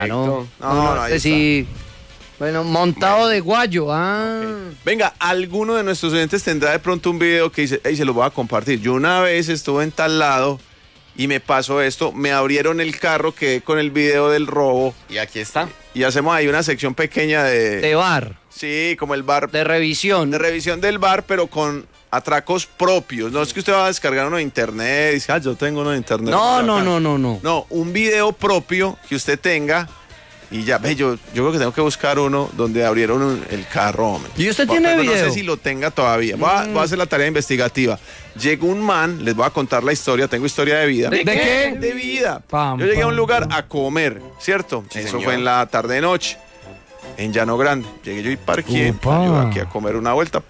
No, sí. Bueno, montado de guayo. Okay. Venga, alguno de nuestros oyentes tendrá de pronto un video que dice, hey, se lo voy a compartir. Yo una vez estuve en tal lado y me pasó esto, me abrieron el carro, quedé con el video del robo. Y aquí está. Y hacemos ahí una sección pequeña de bar. Sí, como el bar. De revisión. De revisión del bar, pero con atracos propios. No es que usted va a descargar uno de internet y dice, yo tengo uno de internet. No. No, un video propio que usted tenga. Y ya, ve, yo creo que tengo que buscar uno donde abrieron el carro, hombre. ¿Y usted tiene video? No sé si lo tenga todavía. Voy a hacer la tarea investigativa. Llegó un man, les voy a contar la historia, tengo historia de vida. ¿De qué? De vida. Yo llegué a un lugar a comer, ¿cierto? Sí, eso señor. fue en la tarde-noche, en Llano Grande. Llegué yo y parqué, yo aquí a comer una vuelta,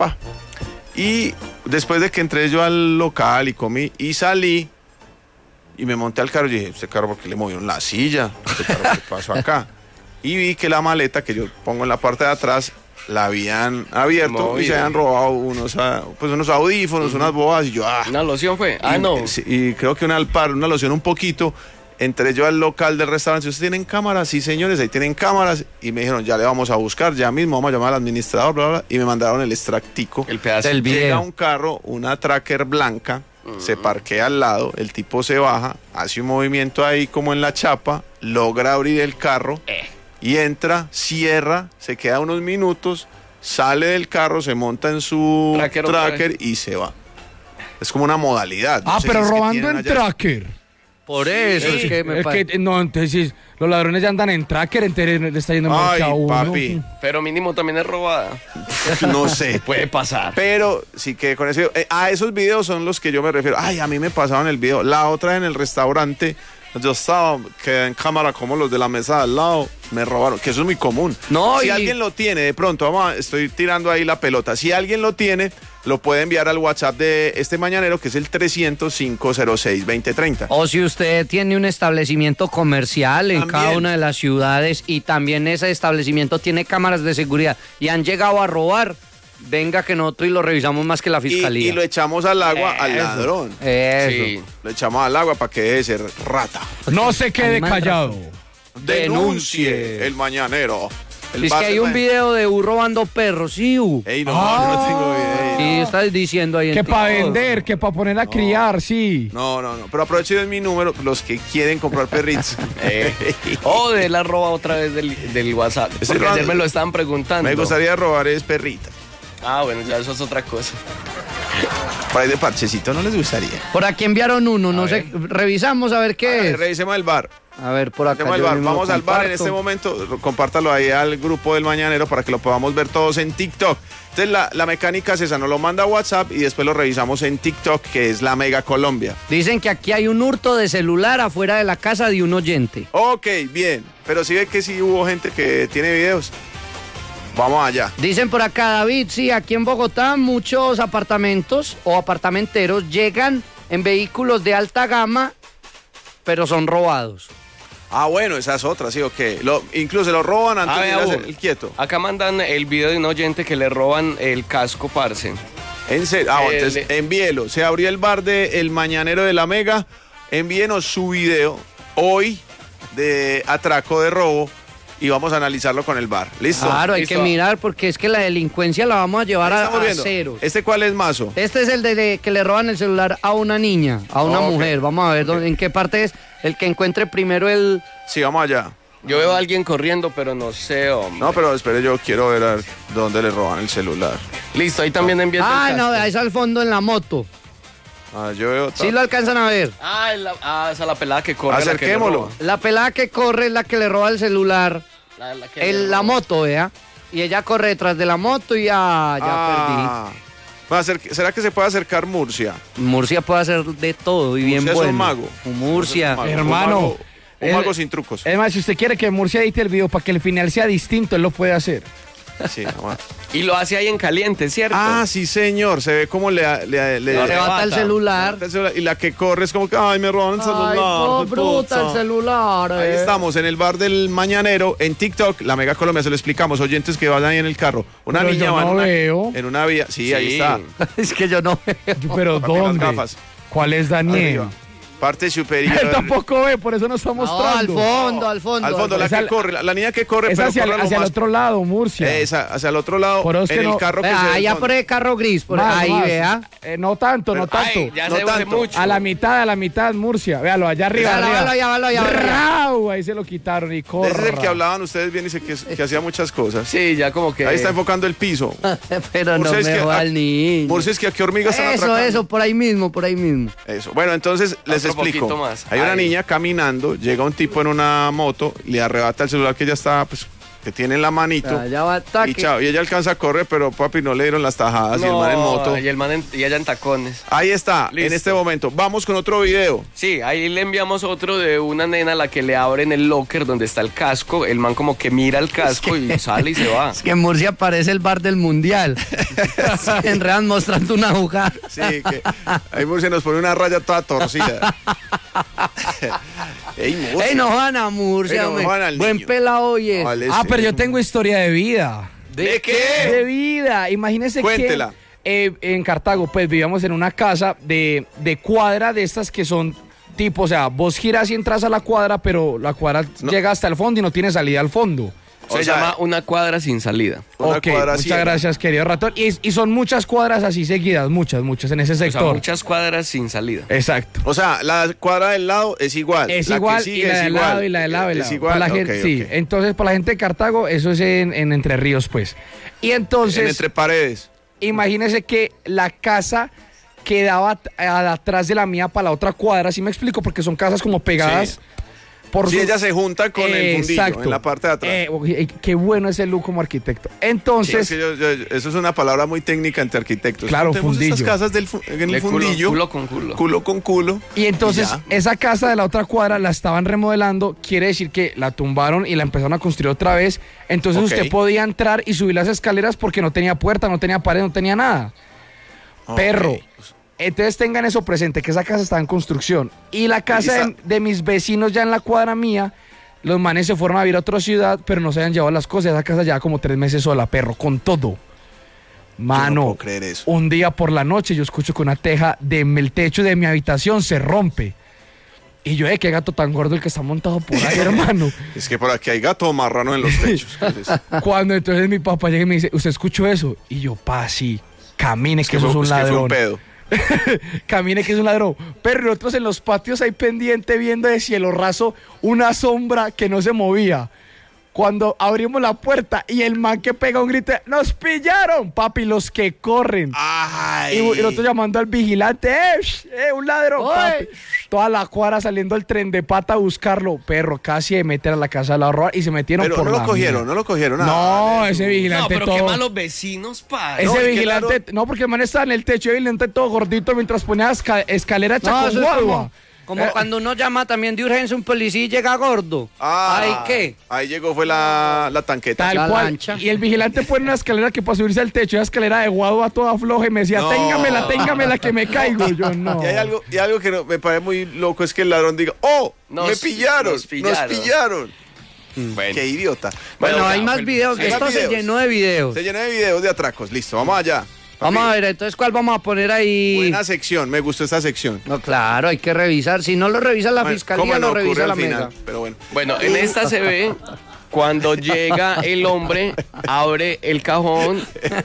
Y después de que entré yo al local y comí y salí, y me monté al carro y dije, este carro, ¿por qué le movieron la silla? ¿Este carro qué pasó acá? Y vi que la maleta que yo pongo en la parte de atrás la habían abierto y se habían robado unos audífonos, unas bobas y yo, ¿Una loción fue? No. Y creo que una loción un poquito. Entré yo al local del restaurante, ¿ustedes tienen cámaras? Sí, señores, ahí tienen cámaras. Y me dijeron, ya le vamos a buscar, ya mismo vamos a llamar al administrador, bla, bla, y me mandaron el extractico. El pedazo del video. Llega un carro, una tracker blanca, se parquea al lado, el tipo se baja, hace un movimiento ahí como en la chapa, logra abrir el carro y entra, cierra, se queda unos minutos, sale del carro, se monta en su tracker y se va. Es como una modalidad. No sé pero robando en tracker. Por eso es que me parece. Entonces los ladrones ya andan en tracker, entonces le está yendo más que a uno. Papi. Pero mínimo también es robada. No sé. Puede pasar. Pero sí que con ese... a esos videos son los que yo me refiero. A mí me pasaron el video. La otra en el restaurante, yo estaba quedé en cámara como los de la mesa al lado, me robaron, que eso es muy común. Si alguien lo tiene, de pronto, estoy tirando ahí la pelota. Si alguien lo tiene, lo puede enviar al WhatsApp de este mañanero, que es el 300-506-2030. O si usted tiene un establecimiento comercial en cada una de las ciudades y también ese establecimiento tiene cámaras de seguridad y han llegado a robar, venga que nosotros y lo revisamos más que la fiscalía. Y lo echamos al agua al ladrón. Eso. Sí. Lo echamos al agua para que deje de ser rata. No se quede callado. Denuncie el mañanero. Es que hay un video de U robando perros, sí, U. Ey, no tengo video. Sí, estás diciendo ahí. Que para vender, que para poner a criar, sí. No. Pero aprovechen mi número, los que quieren comprar perritos. O de la roba otra vez del WhatsApp. Porque ayer me lo estaban preguntando. Me gustaría robar es perritas. Bueno, ya eso es otra cosa. Por ahí de parchecito, ¿no les gustaría? Por aquí enviaron uno, no sé, revisamos a ver qué es. Revisemos el bar. A ver, por acá. Vamos al bar en este momento, compártalo ahí al grupo del Mañanero para que lo podamos ver todos en TikTok. Entonces la mecánica es esa, nos lo manda a WhatsApp y después lo revisamos en TikTok, que es la Mega Colombia. Dicen que aquí hay un hurto de celular afuera de la casa de un oyente. Ok, bien, pero sí ve que sí hubo gente que tiene videos. Vamos allá. Dicen por acá, David, sí, aquí en Bogotá muchos apartamentos o apartamenteros llegan en vehículos de alta gama, pero son robados. Bueno, esa es otra, sí, ok. Incluso lo roban antes de ir a hacer el quieto. Acá mandan el video de un oyente que le roban el casco, parce. En serio, entonces envíelo. Se abrió el bar del Mañanero de la Mega. Envíenos su video hoy de atraco de robo y vamos a analizarlo con el bar. ¿Listo? Claro, hay ¿Listo? que mirar porque es que la delincuencia la vamos a llevar a cero. ¿Este cuál es, Mazo? Este es el de que le roban el celular a una niña, a una mujer. Vamos a ver en qué parte es. El que encuentre primero el... Sí, vamos allá. Yo veo a alguien corriendo, pero no sé, hombre. No, pero espere, yo quiero ver a ver dónde le roban el celular. Listo, ahí también envían el casco. no, ahí está al fondo en la moto. Yo veo... Sí lo alcanzan a ver. Esa es la pelada que corre. Acerquémoslo. La pelada que corre es la que le roba el celular. La moto, vea. Y ella corre detrás de la moto y ya perdí. ¿Será que se puede acercar Murcia? Murcia puede hacer de todo y bien bueno. Es un mago. Murcia. Hermano. Un mago sin trucos. Es más, si usted quiere que Murcia edite el video para que el final sea distinto, él lo puede hacer. Sí, nomás. Y lo hace ahí en caliente, ¿cierto? Sí, señor. Se ve como le arrebata el celular. Y la que corre es como que, me roban el celular. Ay, bruta el celular. Ahí estamos, en el bar del Mañanero, en TikTok, la Mega Colombia, se lo explicamos, oyentes que vayan ahí en el carro. Una Pero niña yo va no veo. en una vía. Sí, ahí está. Es que yo no veo. Pero Papi, las ¿dónde? gafas. ¿Cuál es Daniel? Arriba. Parte superior. Él tampoco ve, por eso no está No, mostrando. al fondo. Al fondo, la Esa- que corre, la niña que corre, Es pero hacia, corre lo hacia el más- otro lado, Murcia. Esa, hacia el otro lado, Por eso es en que el no- carro que se ve Vea, al allá fondo. por el carro gris, por Más, ahí, más. vea. No tanto, no tanto. Ay, ya No se use tanto. mucho. A la mitad, Murcia. Véalo, allá arriba. Véalo, arriba. véalo, allá. Rau, ahí se lo quitaron y corre. Ese es el que hablaban ustedes bien y dice que hacía muchas cosas. Sí, ya como que... Ahí está enfocando el piso. Pero no Murcia, es me que joda a- al niño. Murcia, es que a qué hormigas están atracando. Eso, por ahí mismo. Eso. Bueno, entonces les Otro explico. poquito más. Hay una Ahí. niña caminando, llega un tipo en una moto, le arrebata el celular que ella está, pues, que tiene en la manito. Allá va Y ataque. chao. Y ella alcanza a correr, pero papi no le dieron las tajadas y el man en moto. Y ella en tacones. Ahí está, en Listo. este momento. Vamos con otro video. Sí, ahí le enviamos otro de una nena a la que le abren el locker donde está el casco. El man como que mira el casco y sale y se va. Es que en Murcia parece el bar del mundial. Se enredan mostrando una jugada. Sí, que ahí Murcia nos pone una raya toda torcida. Ey, Murcia. ¡Ey, no jodan a Murcia, Ey, no hombre! jodan al Buen niño. pelado hoy es. Vale, Ah, sí. pero yo tengo historia de vida. ¿De qué? De vida. Imagínese Cuéntela. que en Cartago, pues vivíamos en una casa de cuadra de estas que son tipo, o sea, vos giras y entras a la cuadra, pero la cuadra No. llega hasta el fondo y no tiene salida al fondo. O Se sea, llama una cuadra sin salida. Una Ok, cuadra muchas ciega. gracias, querido ratón. Y son muchas cuadras así seguidas, muchas en ese O sea, sector. muchas cuadras sin salida. Exacto. O sea, la cuadra del lado es igual. Es la igual que sigue y la es de igual. lado y la de lado y la Es de igual. Para la Ok, gente, sí, ok. entonces para la gente de Cartago eso es en Entre Ríos, pues. Y entonces, En entre paredes. imagínese que la casa quedaba atrás de la mía para la otra cuadra, ¿sí me explico? Porque son casas como pegadas. Sí. Por Si su- ella se junta con el fundillo Exacto. en la parte de atrás. Qué bueno ese look como arquitecto. Sí, Entonces, es que eso es una palabra muy técnica entre arquitectos. Claro, Juntemos fundillo. estas casas en el De culo, fundillo. culo con culo. Culo con culo. y entonces ya. esa casa de la otra cuadra la estaban remodelando, quiere decir que la tumbaron y la empezaron a construir otra vez. Entonces Ok. usted podía entrar y subir las escaleras porque no tenía puerta, no tenía pared, no tenía nada. Perro. Ok. Entonces tengan eso presente, que esa casa está en construcción. Y la casa de mis vecinos ya en la cuadra mía, los manes se fueron a vivir a otra ciudad, pero no se habían llevado las cosas. Esa casa lleva como 3 meses sola, perro, con todo. Yo Mano, no puedo creer eso. un día por la noche yo escucho que una teja del techo de mi habitación se rompe. Y yo, qué gato tan gordo el que está montado por ahí, hermano. Es que por aquí hay gato marrano en los techos. Cuando entonces mi papá llega y me dice, ¿usted escuchó eso? Y yo, pa, sí, camine, que eso es un que fue un ladrón. pedo. Camine que es un ladrón. Pero nosotros en los patios ahí pendiente viendo de cielo raso una sombra que no se movía. Cuando abrimos la puerta y el man que pega un grito, ¡nos pillaron! Papi, los que corren. Ay. Y nosotros llamando al vigilante, un ladrón, ¡Oy! papi. Toda la cuadra saliendo el tren de pata a buscarlo. Perro, casi de meter a la casa de la robar y se metieron Pero por no la lo cogieron, mía. no lo cogieron. No, Ah, ese No, vigilante pero todo. qué malos vecinos, pa. Ese No, es que vigilante, claro- no, porque el man estaba en el techo y el vigilante todo gordito mientras ponía escalera hecha No, con eso es guagua. como cuando uno llama también de urgencia un policía y llega gordo. ¿Ay qué? Ahí llegó, fue la tanqueta. Tal La cual. lancha. Y el vigilante pone una escalera que para subirse al techo, esa escalera de guado a toda floja y me decía, No. téngamela que me caigo. Yo no. Y hay algo que me parece muy loco, es que el ladrón diga, ¡oh! Nos- ¡Me pillaron! nos pillaron". Bueno. ¡Qué idiota! Bueno, Bueno, hay ya, más fue el- videos. hay más Esto se videos. llenó de videos. Se llena de videos de atracos. Listo, vamos allá. Papi, Vamos a ver, entonces, ¿cuál vamos a poner ahí? Buena sección, me gustó esta sección. No, claro, hay que revisar. Si no lo revisa la Bueno, fiscalía, ¿cómo no lo ocurre revisa al la final? mesa. Pero bueno. Bueno, en esta se ve cuando llega el hombre, abre el cajón.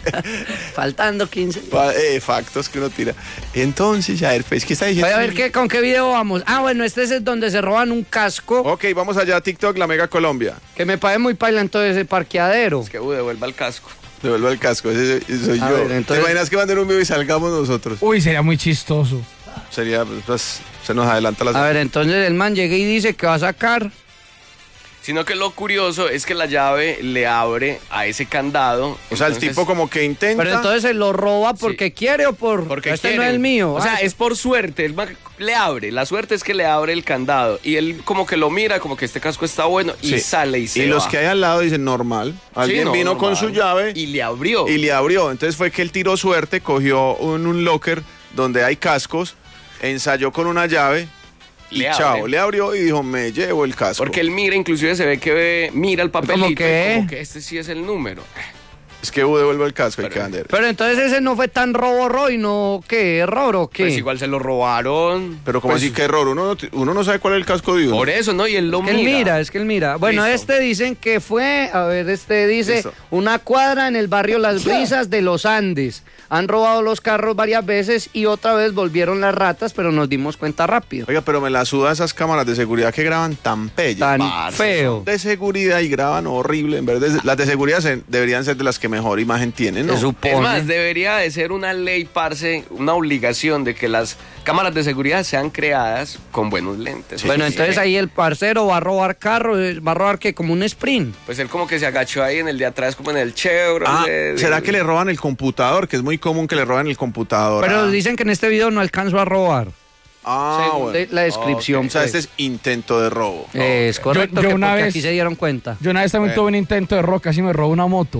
Faltando 15. Factos que uno tira. Entonces, a ver, pues, ¿qué está diciendo? Voy a ver con qué video vamos. Ah, bueno, este es donde se roban un casco, Ok, vamos allá a TikTok, la Mega Colombia. que me parece muy paila en todo ese parqueadero. Es que devuelva el casco. Devuelvo el casco, ese soy A yo. ver, entonces- ¿Te imaginas que manden un video y salgamos nosotros? Uy, sería muy chistoso. Sería, pues, se nos adelanta la... A ver, entonces el man llega y dice que va a sacar. Sino que lo curioso es que la llave le abre a ese candado. O sea, el entonces- tipo como que intenta... Pero entonces se lo roba porque quiere o por. Porque este quiere. no es el mío. O sea, Ah, es por suerte. El man le abre. La suerte es que le abre el candado. Y él como que lo mira, como que este casco está bueno. Y Sí. sale y se Y los va. que hay al lado dicen normal. Alguien Sí, no, vino con normal. su llave Y le abrió. y le abrió. Entonces fue que él tiró suerte, cogió un locker donde hay cascos, ensayó con una llave y Le chao, abre. le abrió y dijo, me llevo el casco. Porque él mira, inclusive se ve que mira el papelito. ¿Cómo qué? y como que este sí es el número. Es que Hugo devuelve el casco y que vender. Pero entonces ese no fue tan robo, y no, ¿qué? ¿Error o qué? Pues igual se lo robaron. Pero como pues, así que error, uno no sabe cuál es el casco de uno. Por eso, ¿no? Y él lo mira. Es que él mira. Bueno, Listo. dicen que fue, a ver, dice, Listo. una cuadra en el barrio Las Brisas de los Andes. Han robado los carros varias veces y otra vez volvieron las ratas, pero nos dimos cuenta rápido. Oiga, pero me la suda esas cámaras de seguridad que graban tan pellas. Tan parce, feo. De seguridad y graban horrible. En verdad, las de seguridad deberían ser de las que mejor imagen tienen, ¿no? Se supone. Es más, debería de ser una ley, parce, una obligación de que las cámaras de seguridad sean creadas con buenos lentes. Bueno, entonces ahí el parcero va a robar carro, va a robar que como un sprint. Pues él como que se agachó ahí en el de atrás, como en el Chevrolet. ¿Será que le roban el computador? Que es muy común que le roben el computador. Pero dicen que en este video no alcanzó a robar. Según Según la descripción. O sea, pues. este es intento de robo. Es correcto, Yo que una porque vez- aquí se dieron cuenta. Yo una vez también tuve un intento de robo, casi me robó una moto.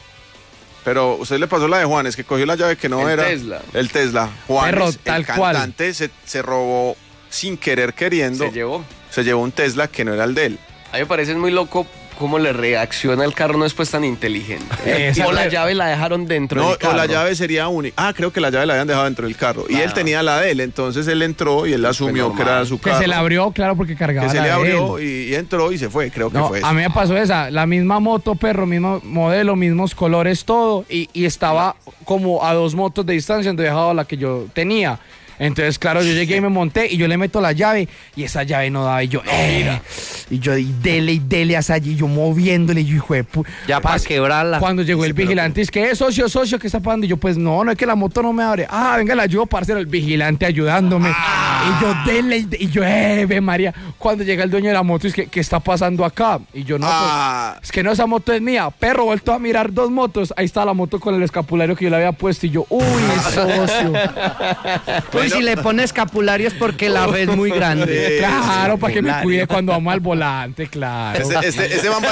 Pero usted le pasó la de Juanes, que cogió la llave que no El era. Tesla. El Tesla. Juanes, Perro, el tal cual. cantante, se robó sin querer queriendo. Se llevó. Se llevó un Tesla que no era el de él. A mí me parece muy loco cómo le reacciona el carro, no es pues tan inteligente. Esa- O la llave la dejaron dentro No, del carro. o la llave sería única. Creo que la llave la habían dejado dentro del carro. Y él tenía la de él, entonces él entró y él asumió normal. que era su Que carro. se le abrió, claro, porque cargaba Que se la le de abrió él. y entró y se fue. Creo que No, fue eso. a mí me pasó esa, la misma moto, perro, mismo modelo, mismos colores, todo, y estaba como a 2 motos de distancia donde dejaba la que yo tenía. Entonces, claro, yo llegué y me monté y yo le meto la llave y esa llave no daba y yo, y yo y dele hasta allí, yo moviéndole, y yo, hijo de Ya para quebrarla. Cuando llegó el vigilante, es que socio, ¿qué está pasando? Y yo, pues no es que la moto no me abre. Venga, la ayudo, parcero, el vigilante ayudándome. Y yo, dele, y yo, ve María. Cuando llega el dueño de la moto, es que, ¿qué está pasando acá? Y yo, no, pues, es que no, esa moto es mía. Perro, vuelto a mirar 2 motos. Ahí está la moto con el escapulario que yo le había puesto. Y yo, uy, socio. Uy, si le pone escapulario es porque la fe es muy grande. Claro, para que me cuide cuando vamos al volante, claro. Ese man va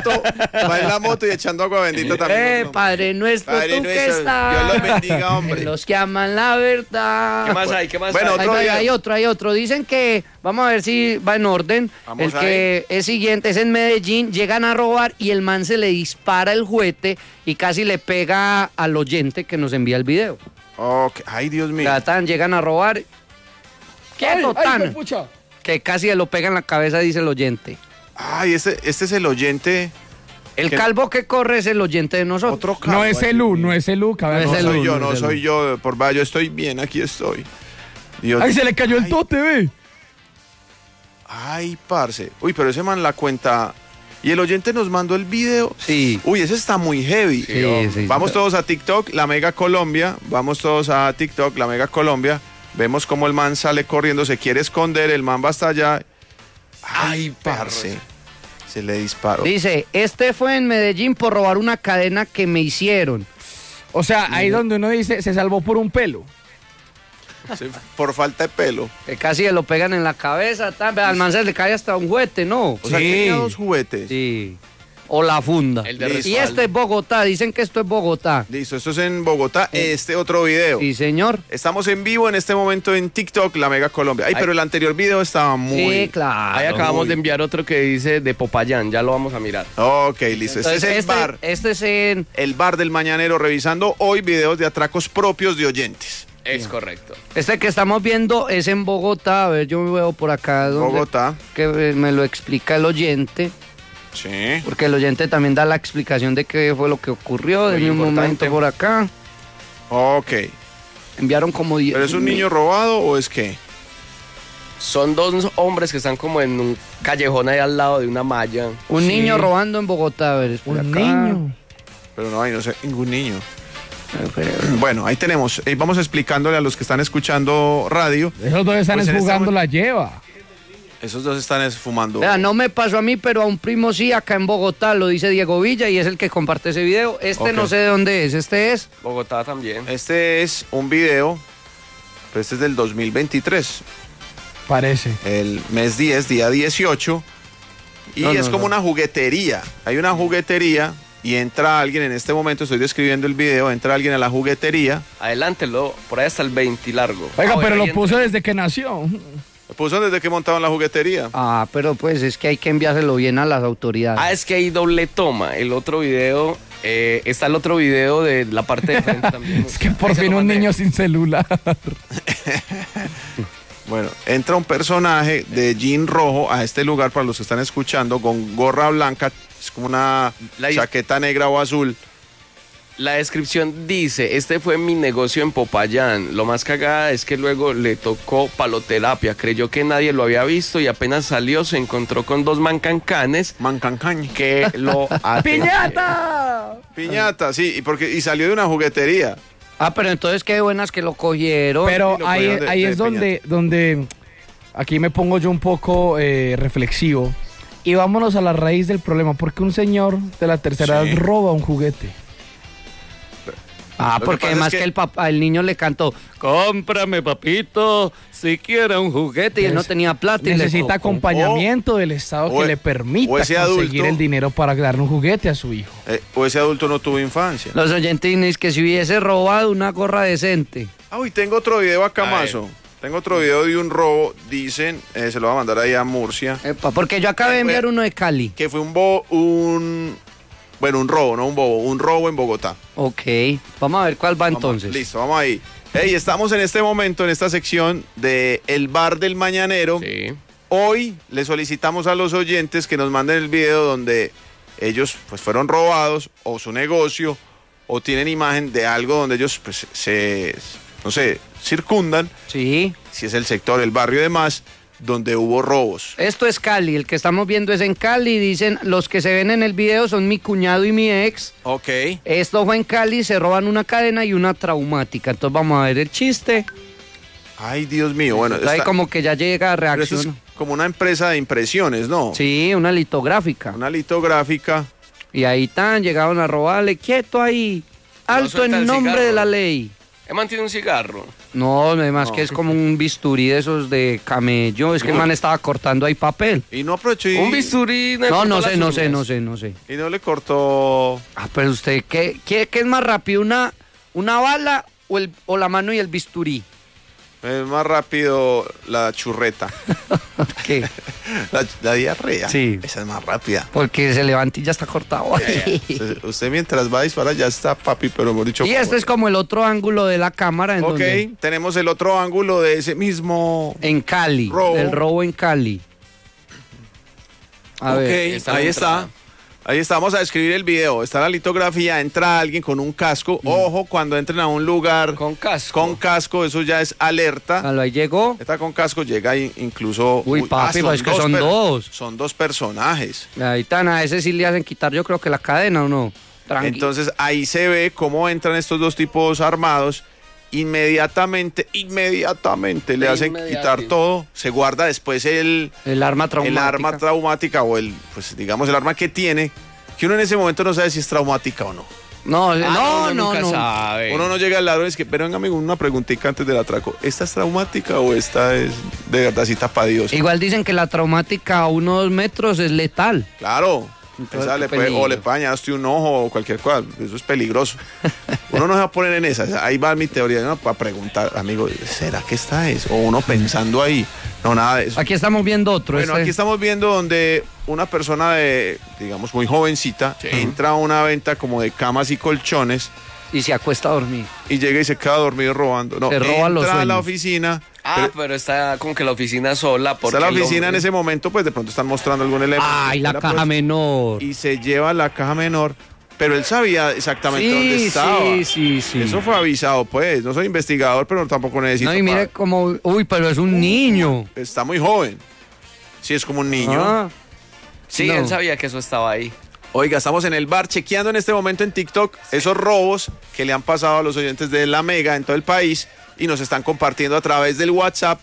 en la moto y echando agua bendita también. ¿no? Padre nuestro, Padre tú nuestro, que estás. Dios los bendiga, hombre. En los que aman la verdad. ¿Qué más hay? ¿Qué más Bueno, hay? otro día. Hay otro. Dicen que, vamos a ver si va en orden. Vamos El que es siguiente es en Medellín. Llegan a robar y el man se le dispara el juguete y casi le pega al oyente que nos envía el video. Ok. Ay, Dios mío. Tan, llegan a robar. ¡Quieto, tan! pucha. Que casi se lo pega en la cabeza, dice el oyente. Ay, este es el oyente. El ¿Qué? calvo que corre es el oyente de nosotros. Otro No calvo. es Ay, el U, Dios no mío. es el U, cabrón. No No es el soy U, yo, no no es el soy U. yo. Por va, yo estoy bien, aquí estoy. Dios. Ay, se le cayó el Ay, tote, ve. Ay, parce. Uy, pero ese man la cuenta. Y el oyente nos mandó el video. Sí. Uy, ese está muy heavy. Sí. Vamos todos a TikTok, La Mega Colombia. Vamos todos a TikTok, La Mega Colombia. Vemos cómo el man sale corriendo, se quiere esconder, el man va hasta allá. Ay, parce. Se le disparó. Dice, este fue en Medellín por robar una cadena que me hicieron. O sea, ahí donde uno dice, se salvó por un pelo. Por falta de pelo. Que casi se lo pegan en la cabeza. Al man se le cae hasta un juguete, ¿no? O sea, Sí. tenía 2 juguetes. Sí. O la funda. El de Y respaldo. esto es Bogotá. Dicen que esto es Bogotá. Listo, esto es en Bogotá. Este otro video. Sí, señor. Estamos en vivo en este momento en TikTok, La Mega Colombia. Ay, pero el anterior video estaba muy... Sí, claro. Ahí acabamos Uy. de enviar otro que dice de Popayán, ya lo vamos a mirar. Ok, listo. Este Entonces, es el bar. Este es en... El bar del Mañanero, revisando hoy videos de atracos propios de oyentes. Es correcto. Este que estamos viendo es en Bogotá. A ver, yo me veo por acá. Donde, Bogotá. Que me lo explica el oyente. Sí. Porque el oyente también da la explicación de qué fue lo que ocurrió. Muy Denme un importante. momento por acá. Ok. Enviaron como 10. ¿Pero es un niño robado o es qué? Son 2 hombres que están como en un callejón ahí al lado de una malla. Un Sí. niño robando en Bogotá. A ver, es por Un acá. niño. Pero no hay, no sé, ningún niño. Bueno, ahí tenemos. Vamos explicándole a los que están escuchando radio. Esos dos están Pues en este jugando momento- la lleva. Esos dos están fumando. Vea, no me pasó a mí, pero a un primo sí, acá en Bogotá, lo dice Diego Villa y es el que comparte ese video. Este Ok. no sé de dónde es, este es. Bogotá también. Este es un video, pero este es del 2023, Parece. el mes 10, día 18. Y No, es no, como no. una juguetería. Hay una juguetería y entra alguien, en este momento estoy describiendo el video, entra alguien a la juguetería. Adelántelo, por ahí hasta el 20 largo. Oiga, Ah, pero bueno, lo ahí puso desde que nació. puso desde que montaban la juguetería. Ah, pero pues es que hay que enviárselo bien a las autoridades. Ah, es que hay doble toma. El otro video, está el otro video de la parte de frente también. Es que por Ahí se fin lo un mandé. niño sin celular. Bueno, entra un personaje de jean rojo a este lugar para los que están escuchando con gorra blanca, es como una La- chaqueta negra o azul. La descripción dice, este fue mi negocio en Popayán. Lo más cagada es que luego le tocó paloterapia. Creyó que nadie lo había visto y apenas salió se encontró con dos mancancanes Mancancañ. que lo atendieron. ¡Piñata! Piñata, sí, y salió de una juguetería. Ah, pero entonces qué buenas que lo cogieron. Pero Sí, lo ahí, cogieron de- ahí de es donde aquí me pongo yo un poco reflexivo. Y vámonos a la raíz del problema. Porque un señor de la tercera Sí. edad roba un juguete. Ah, Lo que porque pasa además es que- que el papá, el niño le cantó, cómprame papito, si quiere un juguete, y él no tenía plata. y le Necesita tocó. acompañamiento del Estado o que e- le permita o ese conseguir adulto- el dinero para darle un juguete a su hijo. O ese adulto no tuvo infancia. Los oyentes dicen que si hubiese robado una gorra decente. Ah, uy, tengo otro video acá, A ver. Mazo. Tengo otro video de un robo, dicen, se lo voy a mandar ahí a Murcia, Epa, porque yo acabé de enviar uno de Cali. que fue un robo, no un bobo, un robo en Bogotá. Ok, vamos a ver cuál va Vamos, entonces. Listo, vamos ahí. Hey, estamos en este momento, en esta sección de El Bar del Mañanero. Sí. Hoy le solicitamos a los oyentes que nos manden el video donde ellos pues fueron robados o su negocio o tienen imagen de algo donde ellos pues no sé, circundan, Sí, si es el sector, el barrio y demás, donde hubo robos. esto es Cali, el que estamos viendo es en Cali, dicen, los que se ven en el video son mi cuñado y mi ex. Ok. Esto fue en Cali, se roban una cadena y una traumática. Entonces vamos a ver el chiste. Ay, Dios mío. Bueno, Entonces ahí está- como que ya llega pero esto es reacción. como una empresa de impresiones, ¿no? Sí, una litográfica. Una litográfica. Y ahí están, llegaron a robarle, quieto ahí, alto suelta en el nombre cigarro. de la ley. El man tiene un cigarro. No, además No. que es como un bisturí de esos de camello, es que el man estaba cortando ahí papel. Y no aprovechó y, Un bisturí. No, no sé, las no sé, uñas. no sé, no sé. y no le cortó. Ah, pero usted, ¿qué es más rápido, una bala o la mano y el bisturí? Es más rápido la churreta. ¿Qué? La diarrea. Sí. Esa es más rápida. Porque se levanta y ya está cortado. Usted mientras va a disparar ya está, papi, pero hemos dicho. Y este es como el otro ángulo de la cámara en Ok, donde- tenemos el otro ángulo de ese mismo. en Cali, Robo. del robo en Cali. A Ok, ver, está la ahí entrada. está. Ahí está, vamos a describir el video. Está la litografía, entra alguien con un casco. Ojo, cuando entren a un lugar Con casco. con casco, eso ya es alerta. ahí llegó. Está con casco, llega incluso. Uy, papi, pues es que son dos. Son dos personajes. Ahí están, a ese sí le hacen quitar yo creo que la cadena o no. Tranqui. Entonces ahí se ve cómo entran estos dos tipos armados. Inmediatamente le De hacen inmediato. quitar todo. Se guarda después el arma traumática. arma traumática o pues digamos el arma que tiene, que uno en ese momento no sabe si es traumática o no. No, Uno no, nunca no. sabe. Uno no llega al ladrón y es que, pero venga amigo, una preguntita antes del atraco. ¿Esta es traumática o esta es de verdadcita para Dios? Igual dicen que la traumática a 1 o 2 metros es letal. Claro. Entonces, Esa qué le puede- peligro. o le puede dañar hasta un ojo o cualquier cosa. Eso es peligroso. Uno no se va a poner en esa. Ahí va mi teoría, ¿no? Para preguntar, amigo, ¿será que esta es? O uno pensando ahí. No, nada de eso. Aquí estamos viendo otro. Bueno, este- aquí estamos viendo donde una persona de, digamos, muy jovencita entra a una venta como de camas y colchones Y se acuesta a dormir. y llega y se queda dormido robando. No, Se roba los entra a la sueños. oficina. Pero está como que la oficina sola. Porque Está la el oficina en hombre- ese momento, pues de pronto están mostrando algún elemento. Ay, la Era, caja pues, menor. Y se lleva la caja menor, pero él sabía exactamente dónde Sí, estaba. sí. Eso fue avisado, pues. No soy investigador, pero tampoco necesito. No, y mire como, uy, pero es un niño. Está muy joven. Sí, es como un niño. Ah, Sí, No. él sabía que eso estaba ahí. Oiga, estamos en el bar chequeando en este momento en TikTok esos robos que le han pasado a los oyentes de La Mega en todo el país y nos están compartiendo a través del WhatsApp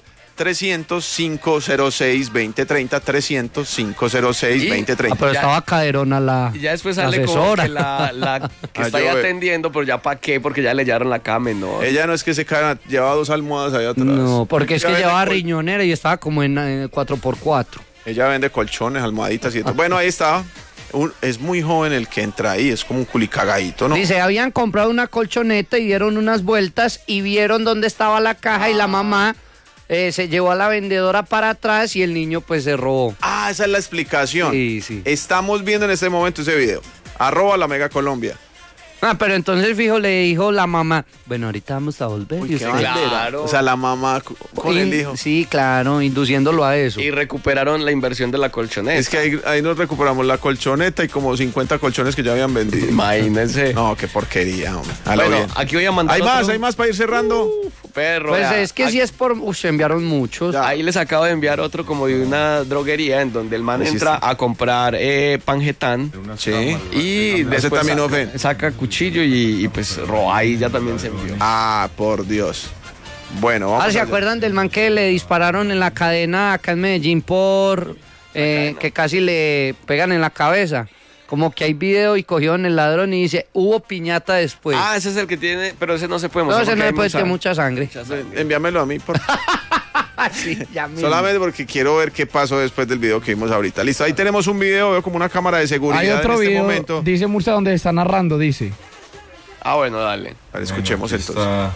300-506-2030, 300-506-2030. Ah, pero Ya- estaba caderona la Y ya después la sale como asesora. que la que Ah, está ahí yo veo. atendiendo, pero ya para qué, porque ya le llevaron la cama, ¿no? Ella no es que se cae, lleva 2 almohadas ahí atrás. No, porque es que Ella vende llevaba col- riñonera y estaba como en 4x4. Ella vende colchones, almohaditas y todo. Bueno, ahí está. Es muy joven el que entra ahí, es como un culicagadito, ¿no? Dice, habían comprado una colchoneta y dieron unas vueltas y vieron dónde estaba la caja y la mamá se llevó a la vendedora para atrás y el niño pues se robó. Ah, esa es la explicación. Sí. Estamos viendo en este momento ese video. @la Mega Colombia. Ah, pero entonces fijo, le dijo la mamá, bueno, ahorita vamos a volver. Uy, y qué usted- bandera. Claro. O sea, la mamá con el hijo. Sí, claro, induciéndolo a eso. Y recuperaron la inversión de la colchoneta. Es que ahí nos recuperamos la colchoneta y como 50 colchones que ya habían vendido. Imagínense. No, qué porquería, hombre. A lo Bueno, bien. aquí voy a mandar Hay más para ir cerrando. Perro. Pues vea, es que si es por... Uy, se enviaron muchos. Ya. Ahí les acabo de enviar otro como de una droguería en donde el man Pues sí entra está. a comprar panjetán Sí. y después también saca, ofende. saca cuchillo y pues roba. Ahí ya también se envió. Ah, por Dios. Bueno, vamos ¿Se allá. acuerdan del man que le dispararon en la cadena acá en Medellín por... que casi le pegan en la cabeza? Como que hay video y cogieron el ladrón y dice, hubo piñata después. Ah, ese es el que tiene, pero ese no se puede no, mostrar. ese porque no hay le puede tener mucha sangre. Envíamelo a mí, por Sí, ya mismo. solamente porque quiero ver qué pasó después del video que vimos ahorita. Listo, ahí tenemos un video, veo como una cámara de seguridad Hay otro en este video, momento. dice Murcia, donde está narrando, dice. Ah, bueno, dale. A ver, escuchemos Aquí entonces. está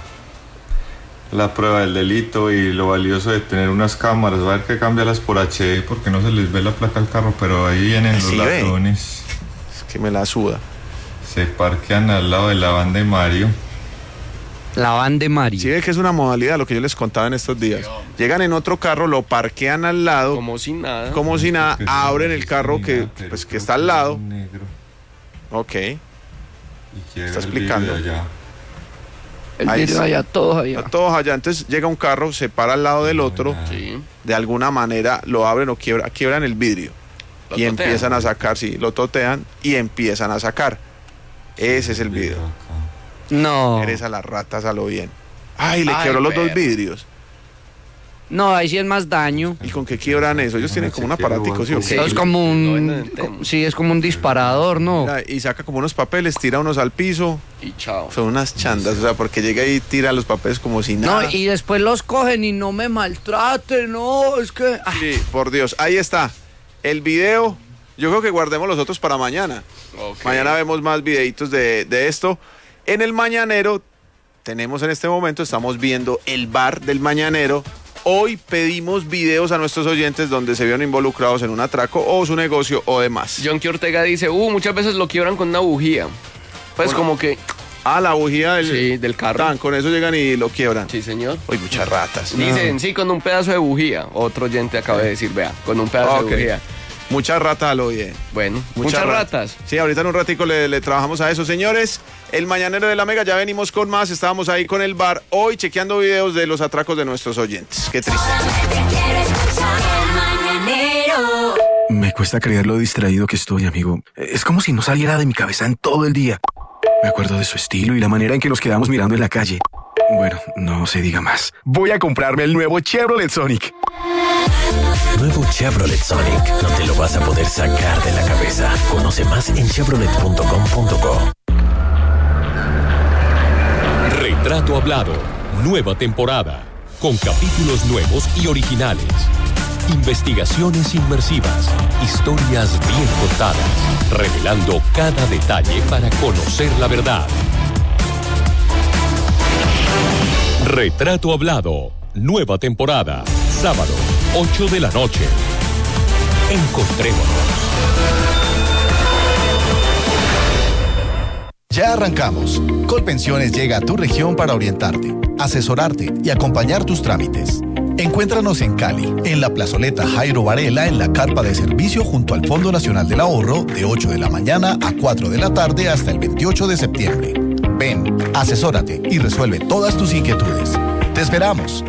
la prueba del delito y lo valioso de tener unas cámaras. Va a ver que cámbialas por HD porque no se les ve la placa al carro, pero ahí vienen los Sí, ve. ladrones. Es que me la suda. Se parquean al lado de la van de Mario. La van de Mario. Sí ve que es una modalidad, lo que yo les contaba en estos días. Llegan en otro carro, lo parquean al lado, Como si nada. como si nada, Que se abren ve el carro que, pero pues, que está al lado. negro. Ok. Y llega Está el explicando. vidrio allá. El Ahí vidrio está. allá, todos allá. Todos allá. Entonces llega un carro, se para al lado del otro, Sí. de alguna manera lo abren o quiebran el vidrio. Lo Y totean. empiezan a sacar, sí, lo totean y empiezan a sacar. Ese es el video. No. Eres a las ratas a lo bien. Ay, le Ay, quebró los dos perro. vidrios. No, ahí sí es más daño. ¿Y con qué quiebran eso? Ellos tienen como un aparatico, ¿sí o qué? Sí. Eso es como lo un... venden en Temu. Sí, es como un disparador, ¿no? Mira, y saca como unos papeles, tira unos al piso. Y chao. Son unas chandas, o sea, porque llega y tira los papeles como si nada. No, y después los cogen y no me maltraten, no, es que... ah, Sí, por Dios. Ahí está. El video. Yo creo que guardemos los otros para mañana. Ok. Mañana vemos más videitos de esto. En el Mañanero, tenemos en este momento, estamos viendo el bar del Mañanero. Hoy pedimos videos a nuestros oyentes donde se vieron involucrados en un atraco o su negocio o demás. John Ortega dice, muchas veces lo quiebran con una bujía. Pues Bueno. como que, Ah, la bujía sí, del carro. Tan, con eso llegan y lo quiebran. Sí, señor. Uy, muchas ratas. Dicen, sí, con un pedazo de bujía. Otro oyente acaba de decir, vea, con un pedazo Ok. de bujía. Muchas ratas a lo bien. Bueno, muchas ratas. Sí, ahorita en un ratico le trabajamos a eso. Señores, el Mañanero de la Mega, ya venimos con más. Estábamos ahí con el bar, hoy chequeando videos de los atracos de nuestros oyentes. Qué triste. Me cuesta creer lo distraído que estoy, amigo. Es como si no saliera de mi cabeza en todo el día. Me acuerdo de su estilo y la manera en que nos quedamos mirando en la calle. Bueno, no se diga más. Voy a comprarme el nuevo Chevrolet Sonic. Nuevo Chevrolet Sonic. No te lo vas a poder sacar de la cabeza. Conoce más en chevrolet.com.co. Retrato Hablado, nueva temporada, con capítulos nuevos y originales. Investigaciones inmersivas, historias bien contadas, revelando cada detalle para conocer la verdad. Retrato Hablado, nueva temporada, sábado, 8 de la noche. Encontrémonos. Ya arrancamos. Colpensiones llega a tu región para orientarte, asesorarte y acompañar tus trámites. Encuéntranos en Cali, en la plazoleta Jairo Varela, en la carpa de servicio junto al Fondo Nacional del Ahorro, de 8 de la mañana a 4 de la tarde hasta el 28 de septiembre. Ven, asesórate y resuelve todas tus inquietudes. ¡Te esperamos!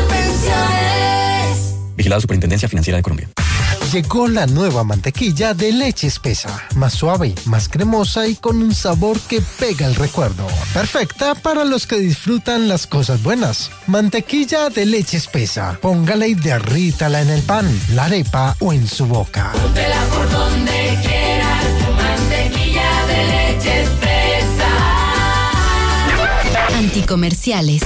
Vigilada Superintendencia Financiera de Colombia. Llegó la nueva mantequilla de Leche Espesa, más suave, más cremosa y con un sabor que pega el recuerdo. Perfecta para los que disfrutan las cosas buenas. Mantequilla de Leche Espesa. Póngala y derrítala en el pan, la arepa o en su boca. Úntela por donde quieras, mantequilla de Leche Espesa. Anticomerciales.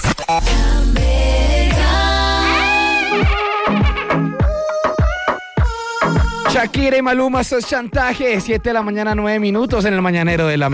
Shakira y Maluma, eso es chantaje. 7 de la mañana, 9 minutos en el Mañanero de la